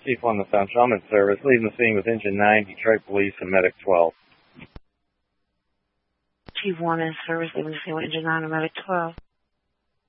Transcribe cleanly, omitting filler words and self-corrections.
Chief 1, the Central. I'm in service. Leaving the scene with Engine 9, Detroit Police, and Medic 12. Chief 1 in service. Leaving the scene with Engine 9 and Medic 12.